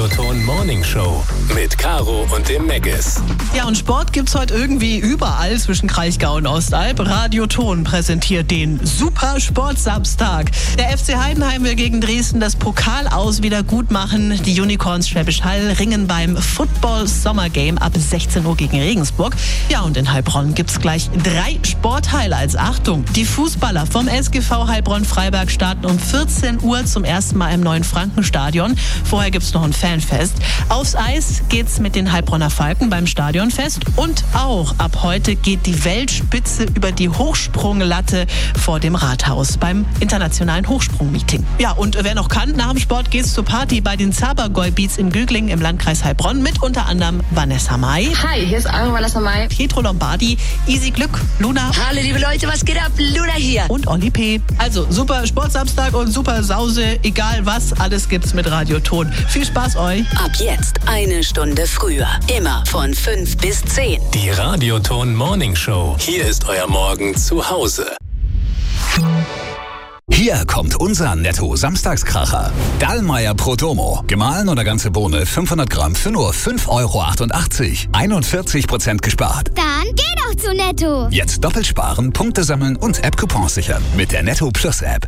Radioton Morning Show mit Caro und dem Meggis. Ja, und Sport gibt's heute irgendwie überall zwischen Kraichgau und Ostalb. Radioton präsentiert den Super Sportsamstag. Der FC Heidenheim will gegen Dresden das Pokal aus wieder gut machen. Die Unicorns Schwäbisch Hall ringen beim Football Summer Game ab 16 Uhr gegen Regensburg. Ja, und in Heilbronn gibt's gleich 3 Sport-Highlights. Achtung, die Fußballer vom SGV Heilbronn-Freiberg starten um 14 Uhr zum ersten Mal im neuen Frankenstadion. Vorher gibt's noch ein Fanfest. Aufs Eis geht's mit den Heilbronner Falken beim Stadionfest. Und auch ab heute geht die Weltspitze über die Hochsprunglatte vor dem Rathaus beim internationalen Hochsprungmeeting. Ja, und wer noch kann, nach dem Sport geht's zur Party bei den Zabergäu Beats in Gügling im Landkreis Heilbronn mit unter anderem Vanessa Mai. Hi, hier ist Vanessa Mai. Pietro Lombardi, Easy Glück, Luna. Hallo liebe Leute, was geht ab? Luna hier. Und Olli P. Also super Sportsamstag und super Sause, egal was, alles gibt's mit Radioton. Viel Spaß euch. Ab jetzt 1 Stunde früher. Immer von 5 bis 10. Die Radioton Morning Show. Hier ist euer Morgen zu Hause. Hier kommt unser Netto-Samstagskracher. Dallmayr Prodomo. Gemahlen oder ganze Bohne 500 Gramm für nur 5,88 €. 41% gespart. Dann geh doch zu Netto. Jetzt doppelt sparen, Punkte sammeln und App-Coupons sichern mit der Netto Plus App.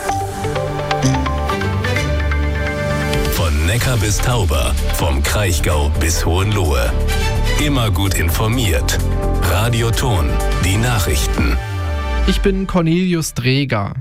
Von Neckar bis Tauber, vom Kraichgau bis Hohenlohe. Immer gut informiert. Radioton, die Nachrichten. Ich bin Cornelius Dreger.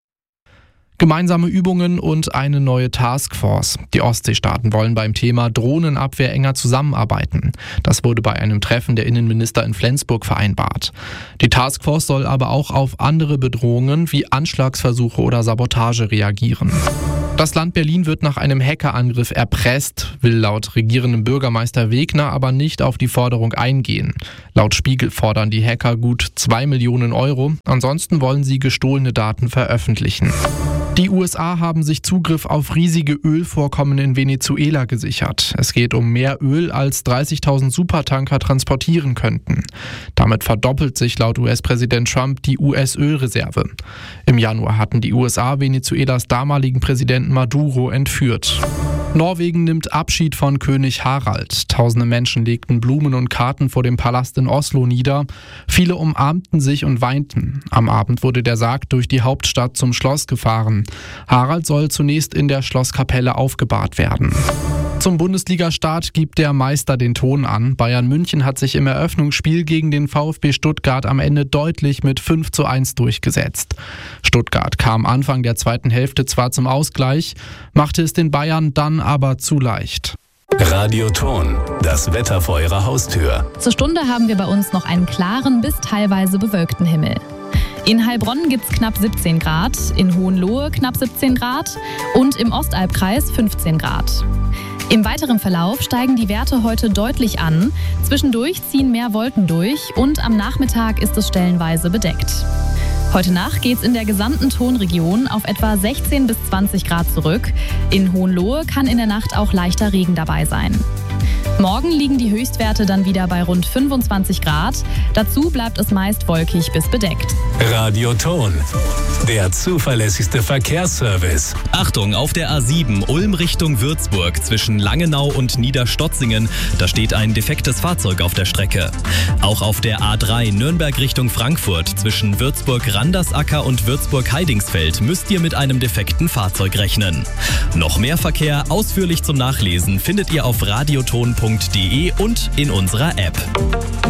Gemeinsame Übungen und eine neue Taskforce. Die Ostseestaaten wollen beim Thema Drohnenabwehr enger zusammenarbeiten. Das wurde bei einem Treffen der Innenminister in Flensburg vereinbart. Die Taskforce soll aber auch auf andere Bedrohungen wie Anschlagsversuche oder Sabotage reagieren. Das Land Berlin wird nach einem Hackerangriff erpresst, will laut regierendem Bürgermeister Wegner aber nicht auf die Forderung eingehen. Laut Spiegel fordern die Hacker gut 2 Millionen €. Ansonsten wollen sie gestohlene Daten veröffentlichen. Die USA haben sich Zugriff auf riesige Ölvorkommen in Venezuela gesichert. Es geht um mehr Öl, als 30.000 Supertanker transportieren könnten. Damit verdoppelt sich laut US-Präsident Trump die US-Ölreserve. Im Januar hatten die USA Venezuelas damaligen Präsidenten Maduro entführt. Norwegen nimmt Abschied von König Harald. Tausende Menschen legten Blumen und Karten vor dem Palast in Oslo nieder. Viele umarmten sich und weinten. Am Abend wurde der Sarg durch die Hauptstadt zum Schloss gefahren. Harald soll zunächst in der Schlosskapelle aufgebahrt werden. Zum Bundesliga-Start gibt der Meister den Ton an. Bayern München hat sich im Eröffnungsspiel gegen den VfB Stuttgart am Ende deutlich mit 5:1 durchgesetzt. Stuttgart kam Anfang der zweiten Hälfte zwar zum Ausgleich, machte es den Bayern dann aber zu leicht. Radioton, das Wetter vor eurer Haustür. Zur Stunde haben wir bei uns noch einen klaren bis teilweise bewölkten Himmel. In Heilbronn gibt's knapp 17 Grad, in Hohenlohe knapp 17 Grad und im Ostalbkreis 15 Grad. Im weiteren Verlauf steigen die Werte heute deutlich an. Zwischendurch ziehen mehr Wolken durch und am Nachmittag ist es stellenweise bedeckt. Heute Nacht geht's in der gesamten Tonregion auf etwa 16 bis 20 Grad zurück. In Hohenlohe kann in der Nacht auch leichter Regen dabei sein. Morgen liegen die Höchstwerte dann wieder bei rund 25 Grad. Dazu bleibt es meist wolkig bis bedeckt. Radioton, der zuverlässigste Verkehrsservice. Achtung, auf der A7 Ulm Richtung Würzburg zwischen Langenau und Niederstotzingen, da steht ein defektes Fahrzeug auf der Strecke. Auch auf der A3 Nürnberg Richtung Frankfurt zwischen Würzburg-Randersacker und Würzburg-Heidingsfeld müsst ihr mit einem defekten Fahrzeug rechnen. Noch mehr Verkehr ausführlich zum Nachlesen findet ihr auf radioton.de und in unserer App.